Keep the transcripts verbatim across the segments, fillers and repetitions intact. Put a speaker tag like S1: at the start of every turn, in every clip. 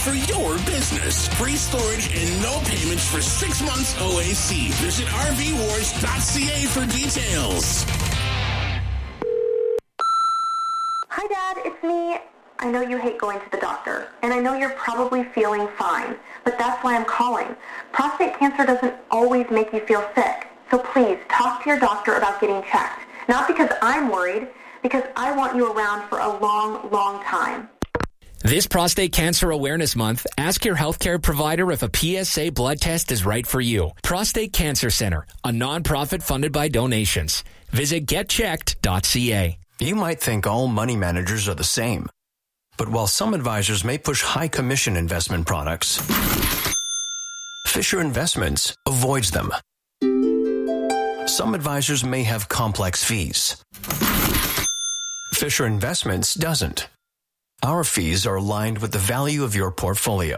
S1: for your business. Free storage and no payments for six months O A C. Visit R V wars dot C A for details.
S2: Hi, Dad. It's me. I know you hate going to the doctor, and I know you're probably feeling fine, but that's why I'm calling. Prostate cancer doesn't always make you feel sick, so please talk to your doctor about getting checked. Not because I'm worried, because I want you around for a long, long time.
S3: This Prostate Cancer Awareness Month, ask your healthcare provider if a P S A blood test is right for you. Prostate Cancer Center, a nonprofit funded by donations. Visit get checked dot C A.
S4: You might think all money managers are the same. But while some advisors may push high commission investment products, Fisher Investments avoids them. Some advisors may have complex fees. Fisher Investments doesn't. Our fees are aligned with the value of your portfolio.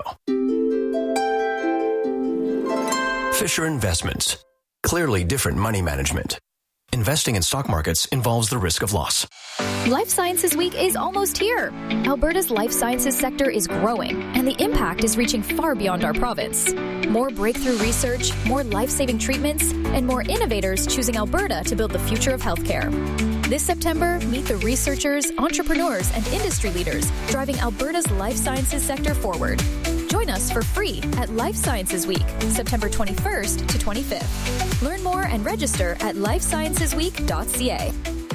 S4: Fisher Investments. Clearly different money management. Investing in stock markets involves the risk of loss.
S5: Life Sciences Week is almost here. Alberta's life sciences sector is growing, and the impact is reaching far beyond our province. More breakthrough research, more life-saving treatments, and more innovators choosing Alberta to build the future of healthcare. This September, meet the researchers, entrepreneurs, and industry leaders driving Alberta's life sciences sector forward. Join us for free at Life Sciences Week, September twenty-first to twenty-fifth. Learn more and register at life sciences week dot C A.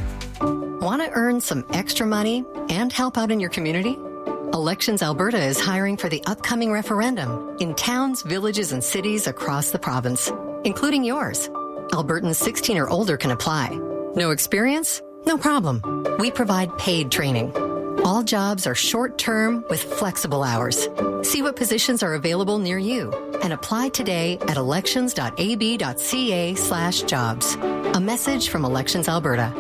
S6: Want to earn some extra money and help out in your community? Elections Alberta is hiring for the upcoming referendum in towns, villages, and cities across the province, including yours. Albertans sixteen or older can apply. No experience? No problem. We provide paid training. All jobs are short-term with flexible hours. See what positions are available near you and apply today at elections dot a b dot c a slash jobs. A message from Elections Alberta.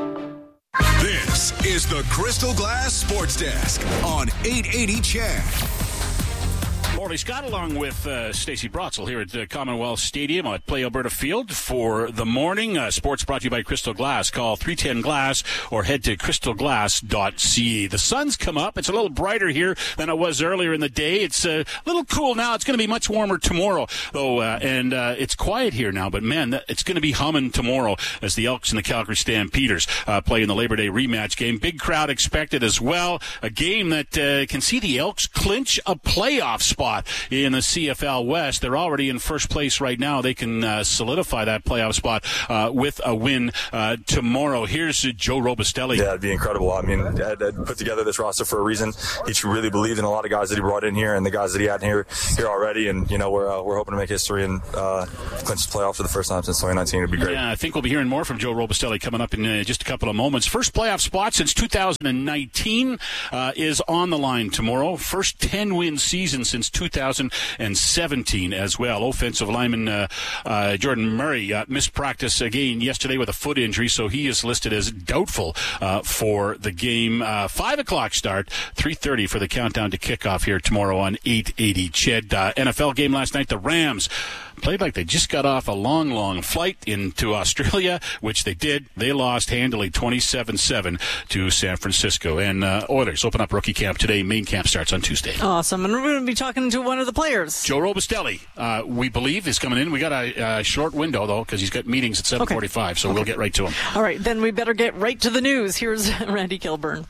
S7: This is the Crystal Glass Sports Desk on eight eighty C H E D.
S8: Morley Scott along with uh, Stacey Brotzel here at uh, Commonwealth Stadium at Play Alberta Field for the morning. Uh, sports brought to you by Crystal Glass. Call three one zero glass or head to crystal glass dot c a. The sun's come up. It's a little brighter here than it was earlier in the day. It's a little cool now. It's going to be much warmer tomorrow, though, uh, and uh, it's quiet here now. But, man, it's going to be humming tomorrow as the Elks and the Calgary Stampeders uh, play in the Labor Day rematch game. Big crowd expected as well. A game that uh, can see the Elks clinch a playoff spot in the C F L West. They're already in first place right now. They can uh, solidify that playoff spot uh, with a win uh, tomorrow. Here's uh, Joe Robustelli.
S9: Yeah, it'd be incredible. I mean, Ed, Ed put together this roster for a reason. He really believed in a lot of guys that he brought in here and the guys that he had here here already. And, you know, we're uh, we're hoping to make history and uh, clinch the playoff for the first time since twenty nineteen. It'd be great.
S8: Yeah, I think we'll be hearing more from Joe Robustelli coming up in uh, just a couple of moments. First playoff spot since two thousand nineteen uh, is on the line tomorrow. First ten-win season since two thousand seventeen as well. Offensive lineman uh, uh, Jordan Murray uh, missed practice again yesterday with a foot injury, so he is listed as doubtful uh, for the game. Uh, five o'clock start, three thirty for the countdown to kickoff here tomorrow on eight eighty C H E D. Uh, N F L game last night, the Rams played like they just got off a long, long flight into Australia, which they did. They lost handily twenty-seven seven to San Francisco. And uh, Oilers open up rookie camp today. Main camp starts on Tuesday.
S10: Awesome. And we're going to be talking to one of the players.
S8: Joe Robustelli, uh, we believe, is coming in. We got a, a short window, though, because he's got meetings at seven forty-five, okay. so okay. we'll get right to him.
S10: All right, then we better get right to the news. Here's Randy Kilburn.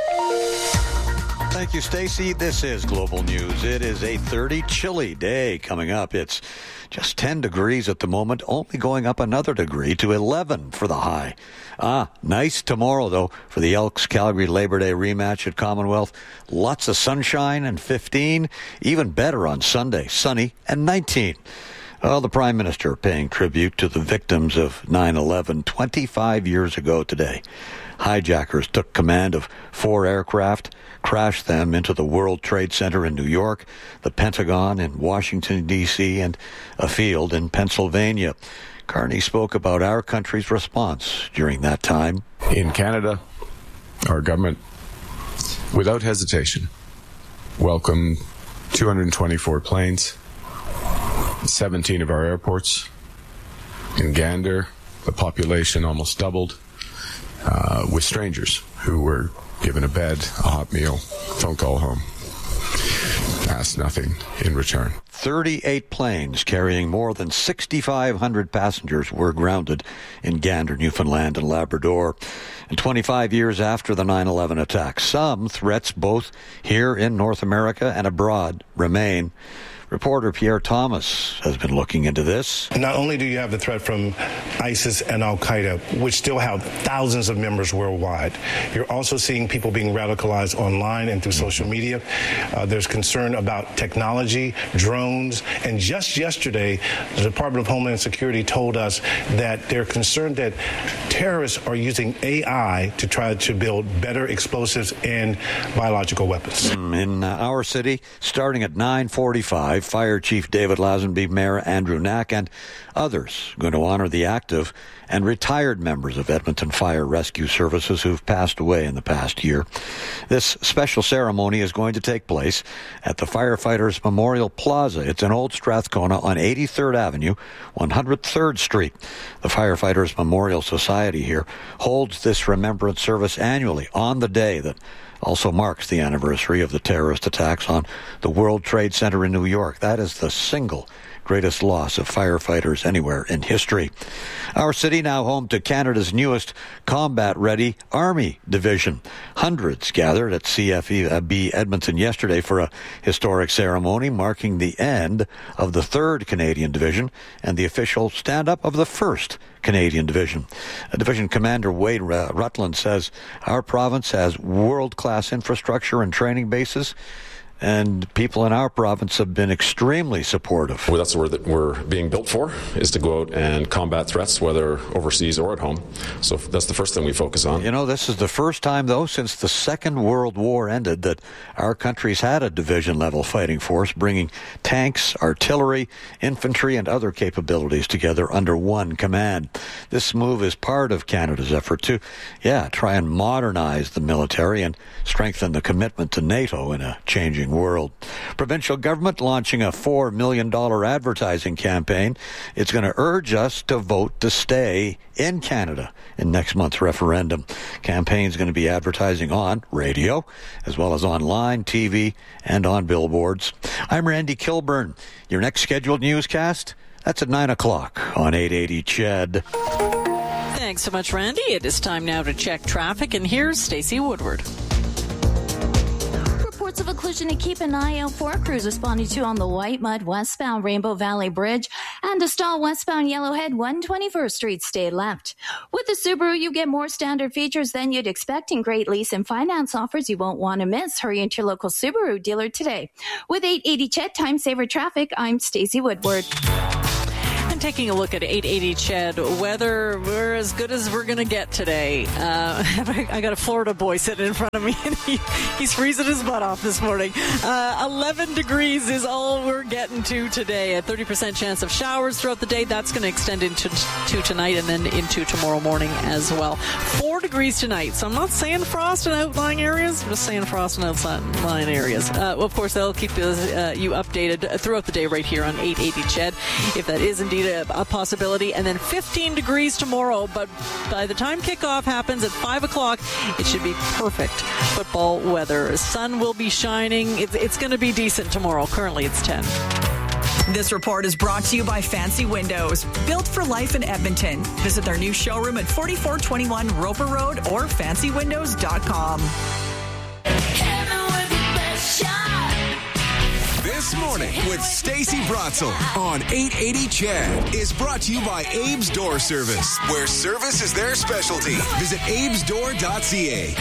S11: Thank you, Stacey. This is Global News. It is a thirty chilly day coming up. It's just ten degrees at the moment, only going up another degree to eleven for the high. Ah, nice tomorrow, though, for the Elks Calgary Labor Day rematch at Commonwealth. Lots of sunshine and fifteen. Even better on Sunday, sunny and nineteen. Well, the Prime Minister paying tribute to the victims of nine eleven twenty-five years ago today. Hijackers took command of four aircraft, crashed them into the World Trade Center in New York, the Pentagon in Washington, D C, and a field in Pennsylvania. Carney spoke about our country's response during that time.
S12: In Canada, our government, without hesitation, welcomed two hundred twenty-four planes, seventeen of our airports. In Gander, the population almost doubled, uh, with strangers who were given a bed, a hot meal, phone call home. ask nothing in return.
S11: thirty-eight planes carrying more than sixty-five hundred passengers were grounded in Gander, Newfoundland and Labrador. And twenty-five years after the nine eleven attack, some threats both here in North America and abroad remain. Reporter Pierre Thomas has been looking into this.
S13: Not only do you have the threat from ISIS and Al-Qaeda, which still have thousands of members worldwide, you're also seeing people being radicalized online and through social media. Uh, there's concern about technology, drones, and just yesterday, the Department of Homeland Security told us that they're concerned that terrorists are using A I to try to build better explosives and biological weapons.
S11: In uh, our city, starting at nine forty-five, Fire Chief David Lazenby, Mayor Andrew Knack, and others going to honor the active and retired members of Edmonton Fire Rescue Services who've passed away in the past year. This special ceremony is going to take place at the Firefighters Memorial Plaza. It's in Old Strathcona on eighty-third Avenue, one hundred third Street. The Firefighters Memorial Society here holds this remembrance service annually on the day that also marks the anniversary of the terrorist attacks on the World Trade Center in New York. That is the single greatest loss of firefighters anywhere in history. Our city now home to Canada's newest combat-ready Army Division. Hundreds gathered at C F E B Edmonton yesterday for a historic ceremony marking the end of the third Canadian Division and the official stand-up of the first Canadian Division. Division Commander Wade Rutland says our province has world-class infrastructure and training bases, and people in our province have been extremely supportive.
S14: Well, that's where that we're being built for, is to go out and combat threats, whether overseas or at home. So that's the first thing we focus on.
S11: You know, this is the first time, though, since the Second World War ended that our country's had a division-level fighting force, bringing tanks, artillery, infantry, and other capabilities together under one command. This move is part of Canada's effort to, yeah, try and modernize the military and strengthen the commitment to NATO in a changing world. Provincial government launching a four million dollars advertising campaign. It's going to urge us to vote to stay in Canada in next month's referendum. Campaign's going to be advertising on radio, as well as online, T V, and on billboards. I'm Randy Kilburn. Your next scheduled newscast? That's at nine o'clock on eight eighty C H E D.
S10: Thanks so much, Randy. It is time now to check traffic, and here's Stacey Woodward.
S15: Reports of occlusion to keep an eye out for. Crews responding to on the White Mud westbound Rainbow Valley Bridge and a stall westbound Yellowhead one hundred twenty-first Street. Stay left. With the Subaru, you get more standard features than you'd expect in great lease and finance offers you won't want to miss. Hurry into your local Subaru dealer today. With eight eighty C H E D Time Saver Traffic, I'm Stacey Woodward.
S10: Taking a look at eight eighty C H E D weather, we're as good as we're going to get today. Uh, I got a Florida boy sitting in front of me, and he, he's freezing his butt off this morning. Uh, eleven degrees is all we're getting to today. A thirty percent chance of showers throughout the day. That's going to extend into to tonight and then into tomorrow morning as well. Four degrees tonight. So I'm not saying frost in outlying areas. I'm just saying frost in outlying areas. Uh, well, of course, they'll keep uh, you updated throughout the day right here on eight eighty C H E D, if that is indeed a, a possibility. And then fifteen degrees tomorrow, but by the time kickoff happens at five o'clock, it should be perfect football weather. Sun will be shining. It's, it's going to be decent tomorrow. Currently, it's ten.
S16: This report is brought to you by Fancy Windows, built for life in Edmonton. Visit their new showroom at forty-four twenty-one Roper Road or fancy windows dot com.
S7: This Morning with Stacey Brotzel on eight eighty C H E D is brought to you by Abe's Door Service, where service is their specialty. Visit abes door dot c a.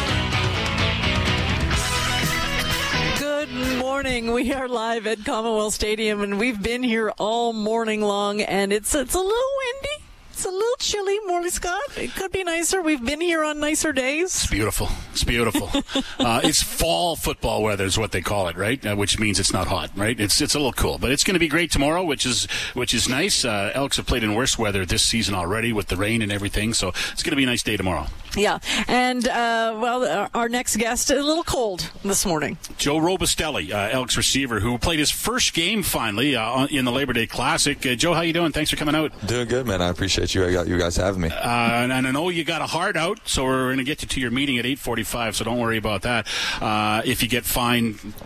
S10: Good morning. We are live at Commonwealth Stadium, and we've been here all morning long, and it's it's a little windy. It's a little chilly, Morley Scott. It could be nicer. We've been here on nicer days.
S8: It's beautiful. It's beautiful. uh, it's fall football weather is what they call it, right? Uh, which means it's not hot, right? It's it's a little cool, but it's going to be great tomorrow, which is which is nice. Uh, Elks have played in worse weather this season already with the rain and everything, so it's going to be a nice day tomorrow.
S10: Yeah, and uh, well, our next guest a little cold this morning.
S8: Joe Robustelli, uh, Elks receiver, who played his first game finally uh, in the Labor Day Classic. Uh, Joe, how you doing? Thanks for coming out.
S17: Doing good, man. I appreciate you. I got you guys having me.
S8: Uh, and, and I know you got a heart out, so we're going to get you to your meeting at eight forty-five. So don't worry about that. Uh, if you get fined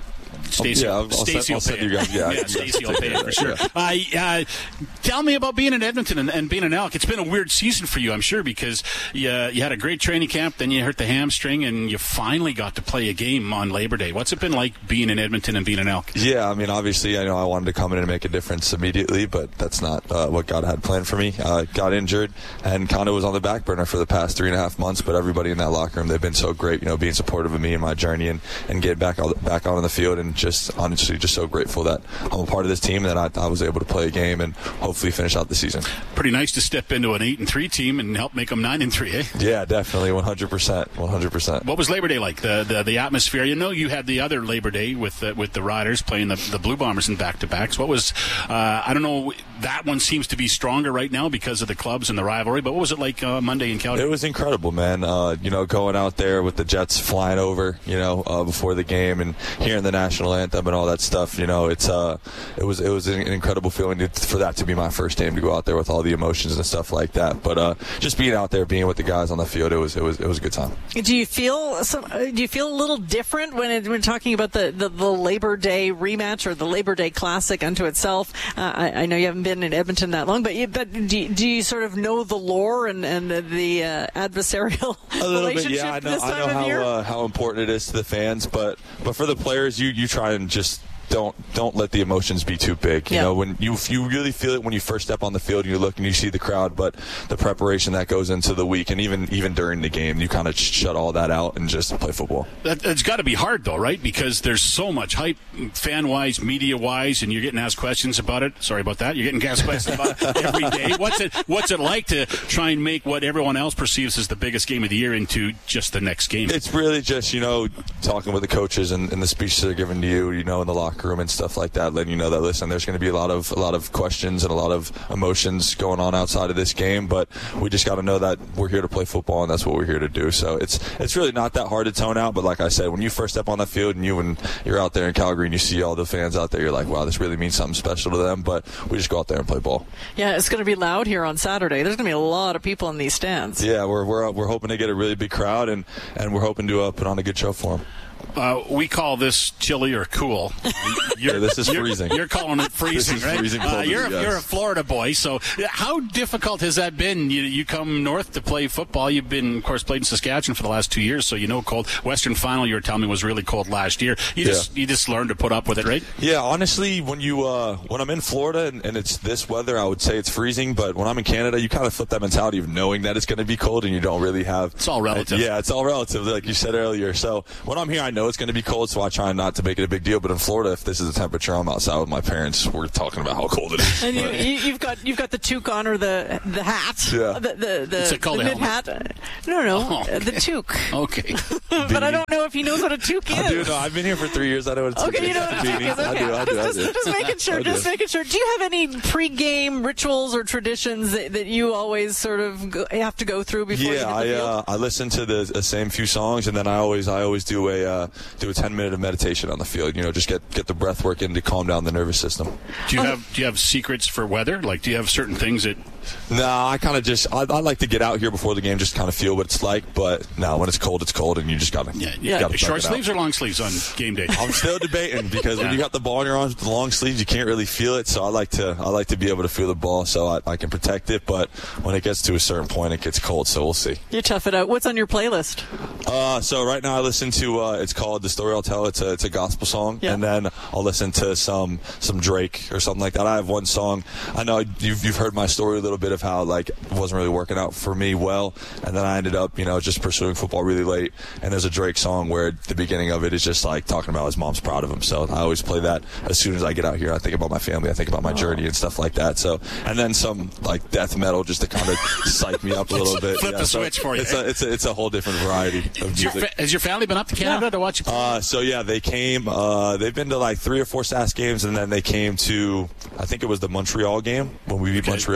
S8: Stacey,
S17: yeah, I'll, I'll
S8: Stacey will
S17: send,
S8: pay
S17: I'll send you guys. Yeah,
S8: yeah Stacey will pay it for sure. Uh, uh, tell me about being in Edmonton and, and being an Elk. It's been a weird season for you, I'm sure, because you, you had a great training camp, then you hurt the hamstring, and you finally got to play a game on Labor Day. What's it been like being in Edmonton and being an Elk?
S17: Yeah, I mean, obviously, I know I wanted to come in and make a difference immediately, but that's not uh, what God had planned for me. I uh, got injured and kind of was on the back burner for the past three and a half months, but everybody in that locker room, they've been so great, you know, being supportive of me and my journey and, and getting back out, back out on the field, and just honestly just so grateful that I'm a part of this team and that I, I was able to play a game and hopefully finish out the season.
S8: Pretty nice to step into an eight and three team and help make them nine and three, eh?
S17: Yeah, definitely, one hundred percent, one hundred percent.
S8: What was Labor Day like? The the, the atmosphere. You know, you had the other Labor Day with uh, with the Riders playing the, the Blue Bombers in back to backs. What was uh, I don't know. That one seems to be stronger right now because of the clubs and the rivalry. But what was it like uh, Monday in Calgary?
S17: It was incredible, man. Uh, you know, going out there with the Jets flying over, you know, uh, before the game and hearing the national anthem and all that stuff. You know, it's uh, it was it was an incredible feeling to, for that to be my first game to go out there with all the emotions and stuff like that. But uh, just being out there, being with the guys on the field, it was it was it was a good time.
S10: Do you feel some? Do you feel a little different when it, when talking about the, the, the Labor Day rematch or the Labor Day Classic unto itself? Uh, I, I know you haven't been in Edmonton that long, but you, but do you, do you sort of know the lore and and the uh, adversarial
S17: a little
S10: relationship
S17: bit? Yeah, I know.
S10: This time
S17: I know
S10: of
S17: how
S10: year?
S17: uh, how important it is to the fans, but but for the players, you you try and just. Don't don't let the emotions be too big. You
S10: yeah.
S17: know, when you you really feel it when you first step on the field and you look and you see the crowd, but the preparation that goes into the week and even even during the game, you kind of shut all that out and just play football.
S8: That, it's got to be hard though, right? Because there's so much hype, fan wise, media wise, and you're getting asked questions about it. Sorry about that. You're getting asked questions about it every day. What's it What's it like to try and make what everyone else perceives as the biggest game of the year into just the next game?
S17: It's really just, you know, talking with the coaches and, and the speeches they're giving to you, you know, in the locker room and stuff like that. That, letting you know that listen, there's going to be a lot of a lot of questions and a lot of emotions going on outside of this game, but we just got to know that we're here to play football and that's what we're here to do. So it's it's really not that hard to tone out, but like I said, when you first step on the field and you when you're out there in Calgary and you see all the fans out there, you're like, wow, this really means something special to them. But we just go out there and play ball.
S10: Yeah, it's going to be loud here on Saturday. There's going to be a lot of people in these stands.
S17: Yeah, we're we're we're hoping to get a really big crowd and and we're hoping to uh, put on a good show for them.
S8: Uh, we call this chilly or cool.
S17: You're, yeah, this is
S8: you're,
S17: freezing.
S8: You're calling it freezing,
S17: this is
S8: right?
S17: Freezing
S8: uh, you're,
S17: yes.
S8: you're a Florida boy, so how difficult has that been? You, you come north to play football. You've been, of course, played in Saskatchewan for the last two years, so you know cold. Western Final, you were telling me, was really cold last year. You
S17: yeah.
S8: just you just learned to put up with it, right?
S17: Yeah, honestly, when you uh, when I'm in Florida and, and it's this weather, I would say it's freezing. But when I'm in Canada, you kind of flip that mentality of knowing that it's going to be cold, and you don't really have.
S8: It's all relative.
S17: Uh, yeah, it's all relative, like you said earlier. So when I'm here, I know it's going to be cold, so I try not to make it a big deal. But in Florida, if this is the temperature, I'm outside with my parents, we're talking about how cold it is.
S10: And you, you, you've got you've got the toque on or the the hat.
S17: Yeah.
S10: The the, the,
S8: Is it called
S10: the
S8: a
S10: mid hat. No, no,
S8: oh, okay.
S10: the toque.
S8: Okay.
S10: But I don't know if he knows what a toque is.
S17: I do know. I've been here for three years. I know what a toque
S10: okay,
S17: is.
S10: you know what a toque is. Okay.
S17: I do. I do.
S10: Just,
S17: I do.
S10: just making sure. Just making sure. Do you have any pre-game rituals or traditions that, that you always sort of go, have to go through before
S17: yeah,
S10: you hit the
S17: I
S10: field?
S17: uh, I listen to the, the same few songs, and then I always I always do a uh, do a ten minute of meditation on the field. You know, just get get the breath work in to calm down the nervous system.
S8: Do you have do you have secrets for weather? Like, do you have certain things that?
S17: No, I kind of just I, I like to get out here before the game, just kind of feel what it's like. But no, when it's cold, it's cold, and you just gotta
S8: yeah, yeah.
S17: Gotta
S8: Short sleeves or long sleeves on game day?
S17: I'm still debating because yeah. when you got the ball in your arms with the long sleeves, you can't really feel it. So I like to I like to be able to feel the ball so I, I can protect it. But when it gets to a certain point, it gets cold. So we'll see.
S10: You tough it out. What's on your playlist?
S17: Uh, so right now I listen to uh, it's called The Story I'll Tell. It's a it's a gospel song,
S10: yeah.
S17: and then I'll listen to some some Drake or something like that. I have one song. I know you've you've heard my story a little bit of how like it wasn't really working out for me well, and then I ended up you know just pursuing football really late. And there's a Drake song where the beginning of it is just like talking about his mom's proud of him. So I always play that as soon as I get out here. I think about my family. I think about my
S10: oh.
S17: journey and stuff like that. So and then some like death metal just to kind of psych me up a little bit.
S8: Flip
S17: yeah,
S8: the
S17: so
S8: switch for you.
S17: It's a, it's a it's a whole different variety of
S8: music. Your, has your family been up to Canada yeah. to watch?
S17: Uh, so yeah, they came. Uh, they've been to like three or four S A S games, and then they came to I think it was the Montreal game when we beat
S8: okay.
S17: Montreal here.
S8: Yeah.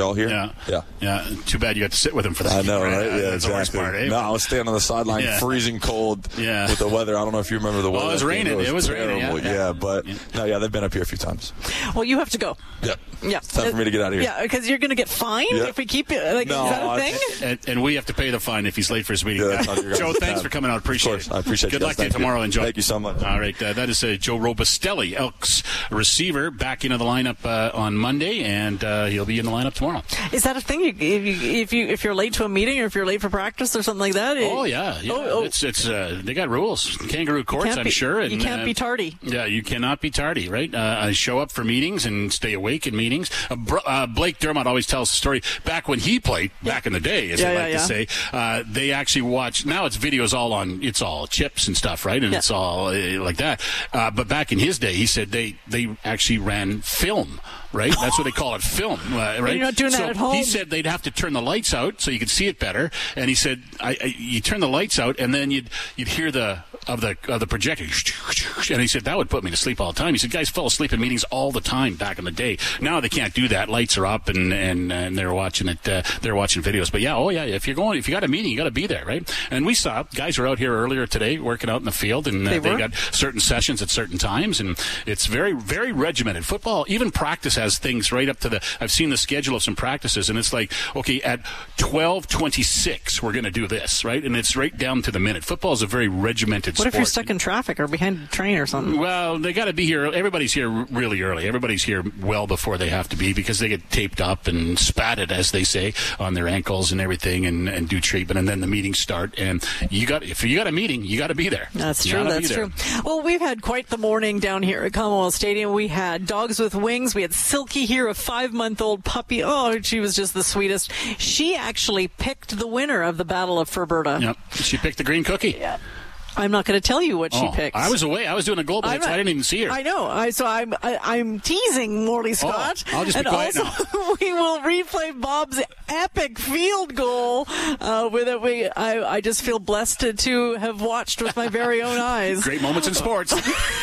S8: Yeah.
S17: Yeah.
S8: Yeah. Too bad you got to sit with him for that.
S17: I know, right?
S8: Yeah,
S17: Yeah,
S8: that's the worst
S17: exactly.
S8: part, eh?
S17: No, I was standing on the sideline,
S8: Yeah.
S17: freezing cold
S8: Yeah.
S17: with the weather. I don't know if you remember the weather.
S8: Oh, it was raining.
S17: It was,
S8: It was
S17: terrible.
S8: raining, yeah.
S17: Yeah, but no, yeah, they've been up here a few times.
S10: Well, you have to go.
S17: Yeah.
S10: Yeah.
S17: It's time for me to get out of here.
S10: Yeah, because you're going to get fined
S17: Yeah.
S10: if we keep it. Like,
S17: No,
S10: is that a
S17: I-
S10: thing?
S8: And, and we have to pay the fine if he's late for his meeting.
S17: Yeah, that's on your guys'
S8: Joe, thanks
S17: tab.
S8: for coming out. Appreciate
S17: Of course.
S8: it.
S17: I appreciate
S8: Good
S17: you
S8: luck
S17: guys.
S8: to you
S17: Thank you.
S8: tomorrow. Enjoy.
S17: Thank you so much.
S8: All right. Uh, that is uh, Joe Robustelli, Elks receiver, back into the lineup uh, on Monday, and uh, he'll be in the lineup tomorrow.
S10: Is that a thing? You, if you if you if you're late to a meeting or if you're late for practice or something like that? It,
S8: Oh yeah, yeah.
S10: Oh, oh.
S8: It's it's uh, they got rules, kangaroo courts,
S10: can't
S8: I'm
S10: be-
S8: sure.
S10: you can't be tardy.
S8: Yeah, you cannot be tardy, right? Uh, I show up for meetings and stay awake in meetings. Uh, Br- uh, Blake Dermott always tells the story. Back when he played, back in the day, as
S10: Yeah,
S8: they
S10: yeah,
S8: like
S10: yeah.
S8: to say, uh, they actually watch. Now it's videos all on. It's all chips and stuff, right? And
S10: Yeah.
S8: it's all uh, like that. Uh, but back in his day, he said they they actually ran film. Right, that's what they call it, film. Uh, right,
S10: you're not doing that
S8: so
S10: at home.
S8: He said they'd have to turn the lights out so you could see it better. And he said, I, I, "You turn the lights out, and then you'd you'd hear the of the of the projector." And he said that would put me to sleep all the time. He said guys fell asleep in meetings all the time back in the day. Now they can't do that. Lights are up, and and, and they're watching it. Uh, they're watching videos. But yeah, oh yeah, if you're going, if you got a meeting, you got to be there, right? And we saw guys were out here earlier today working out in the field, and uh,
S10: They
S8: they
S10: were?
S8: got certain sessions at certain times, and it's very very regimented. Football, even practice has things right up to the. I've seen the schedule of some practices, and it's like, okay, at twelve twenty-six, we're going to do this, right? And it's right down to the minute. Football is a very regimented
S10: What
S8: sport.
S10: if you're stuck in traffic or behind a train or something?
S8: Well, they got to be here. Everybody's here really early. Everybody's here well before they have to be because they get taped up and spatted, as they say, on their ankles and everything, and, and do treatment, and then the meetings start. And you got if you got a meeting, you got to be there.
S10: That's
S8: You
S10: true.
S8: gotta be
S10: That's
S8: there.
S10: true. Well, we've had quite the morning down here at Commonwealth Stadium. We had Dogs with Wings. We had Silky here, a five-month-old puppy. Oh, she was just the sweetest. She actually picked the winner of the Battle of Ferberta.
S8: Yep, she picked the green cookie.
S10: Yeah. I'm not going to tell you what she
S8: Oh,
S10: picked.
S8: I was away. I was doing a global hits.
S10: I'm
S8: I
S10: not-
S8: didn't even see her.
S10: I know. I, so I'm I, I'm teasing Morley Scott.
S8: I'll just be
S10: and
S8: quiet
S10: also, we will replay Bob's epic field goal. Uh, with it, we I, I just feel blessed to, to have watched with my very own eyes.
S8: Great moments in sports.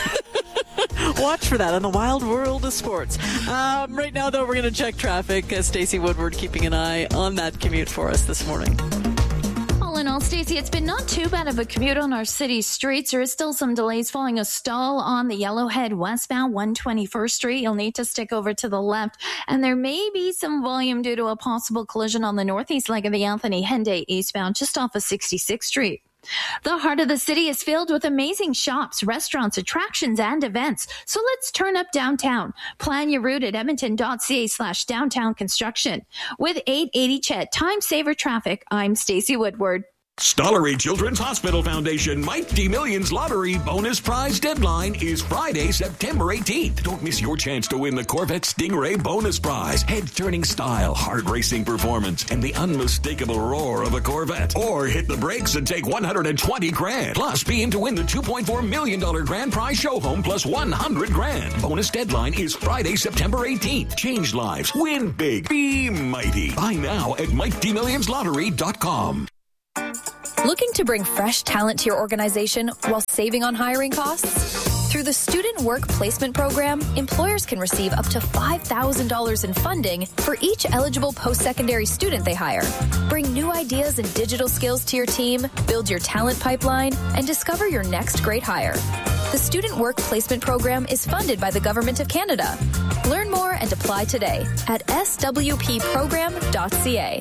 S10: Watch for that on the wild world of sports. Um, right now, though, we're going to check traffic. Uh, Stacey Woodward keeping an eye on that commute for us this morning.
S15: All in all, Stacey, it's been not too bad of a commute on our city streets. There is still some delays following a stall on the Yellowhead westbound one twenty-first Street. You'll need to stick over to the left. And there may be some volume due to a possible collision on the northeast leg of the Anthony Henday eastbound, just off of sixty-sixth Street. The heart of the city is filled with amazing shops, restaurants, attractions, and events. So let's turn up downtown. Plan your route at edmonton.ca slash downtown construction. With eight eighty Chet, Time Saver Traffic, I'm Stacey Woodward.
S18: Stollery Children's Hospital Foundation Mighty Millions Lottery bonus prize deadline is Friday, September eighteenth. Don't miss your chance to win the Corvette Stingray bonus prize, head-turning style, hard-racing performance, and the unmistakable roar of a Corvette. Or hit the brakes and take one hundred twenty grand. Plus, be in to win the two point four million dollars grand prize show home plus one hundred grand. Bonus deadline is Friday, September eighteenth. Change lives. Win big. Be mighty. Buy now at mighty millions lottery dot com.
S5: Looking to bring fresh talent to your organization while saving on hiring costs? Through the Student Work Placement Program, employers can receive up to five thousand dollars in funding for each eligible post-secondary student they hire. Bring new ideas and digital skills to your team, build your talent pipeline, and discover your next great hire. The Student Work Placement Program is funded by the Government of Canada. Learn more and apply today at s w p program dot c a.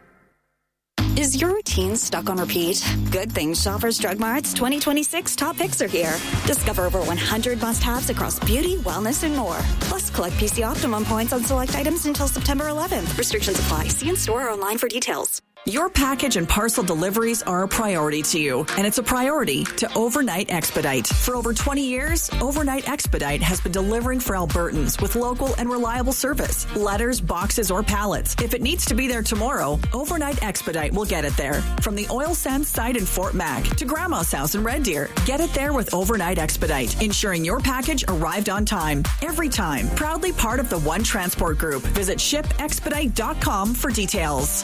S19: Is your routine stuck on repeat? Good thing Shoppers Drug Mart's twenty twenty-six top picks are here. Discover over one hundred must-haves across beauty, wellness, and more. Plus, collect P C Optimum points on select items until September eleventh. Restrictions apply. See in store or online for details.
S16: Your package and parcel deliveries are a priority to you, and it's a priority to Overnight Expedite. For over twenty years, Overnight Expedite has been delivering for Albertans with local and reliable service. Letters, boxes, or pallets. If it needs to be there tomorrow, Overnight Expedite will get it there. From the oil sands site in Fort Mac to Grandma's house in Red Deer, get it there with Overnight Expedite, ensuring your package arrived on time, every time. Proudly part of the One Transport Group. Visit ship expedite dot com for details.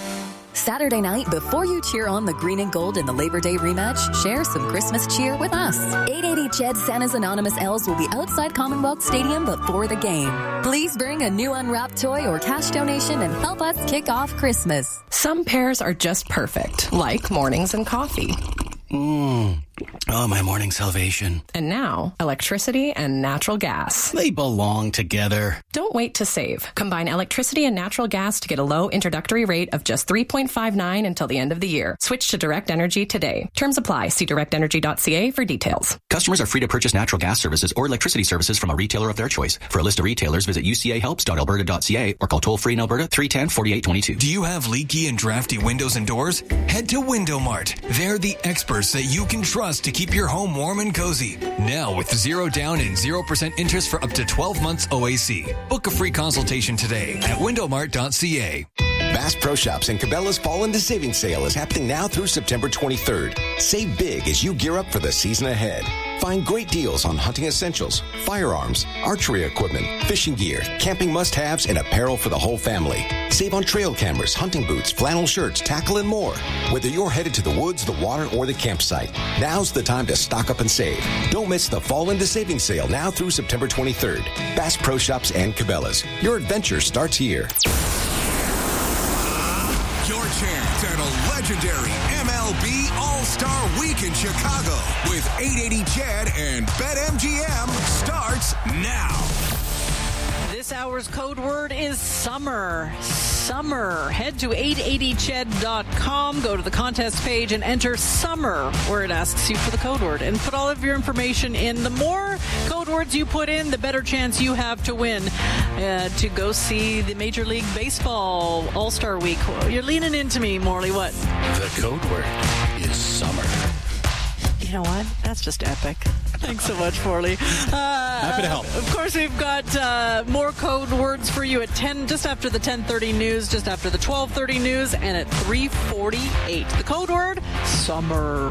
S20: Saturday night, before you cheer on the green and gold in the Labor Day rematch, share some Christmas cheer with us. eight eighty C H E D Santa's Anonymous Elves will be outside Commonwealth Stadium before the game. Please bring a new unwrapped toy or cash donation and help us kick off Christmas.
S21: Some pairs are just perfect, like mornings and coffee.
S22: Mmm. Oh, my morning salvation.
S21: And now, electricity and natural gas.
S22: They belong together.
S21: Don't wait to save. Combine electricity and natural gas to get a low introductory rate of just three point five nine until the end of the year. Switch to Direct Energy today. Terms apply. See direct energy dot c a for details.
S23: Customers are free to purchase natural gas services or electricity services from a retailer of their choice. For a list of retailers, visit u c a helps dot alberta dot c a or call toll-free in Alberta three one zero, four eight two two.
S24: Do you have leaky and drafty windows and doors? Head to Window Mart. They're the experts that you can trust to keep your home warm and cozy. Now with zero down and zero percent interest for up to twelve months O A C. Book a free consultation today at window mart dot c a.
S25: Bass Pro Shops and Cabela's Fall into Savings Sale is happening now through September twenty-third. Save big as you gear up for the season ahead. Find great deals on hunting essentials, firearms, archery equipment, fishing gear, camping must-haves, and apparel for the whole family. Save on trail cameras, hunting boots, flannel shirts, tackle, and more. Whether you're headed to the woods, the water, or the campsite, now's the time to stock up and save. Don't miss the Fall into Savings Sale now through September twenty-third. Bass Pro Shops and Cabela's. Your adventure starts here.
S7: Your chance at a legendary M L B All-Star Week in Chicago with eight eighty C H E D and BetMGM starts now.
S10: This hour's code word is summer. Summer. Head to eight eighty C H E D dot com, go to the contest page, and enter summer, where it asks you for the code word. And put all of your information in. The more code words you put in, the better chance you have to win uh, to go see the Major League Baseball All-Star Week. You're leaning into me, Morley. What?
S22: The code word is summer.
S10: You know what? That's just epic. Thanks so much, Morley. Uh,
S22: Happy to help.
S10: Of course, we've got uh, more code words for you at ten, just after the ten thirty news, just after the twelve thirty news, and at three forty-eight. The code word, summer.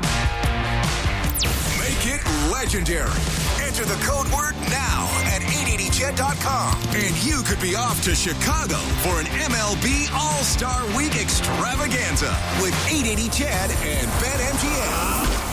S7: Make it legendary. Enter the code word now at eight eighty C H E D dot com. And you could be off to Chicago for an M L B All-Star Week extravaganza with eight eighty C H E D and BetMGM.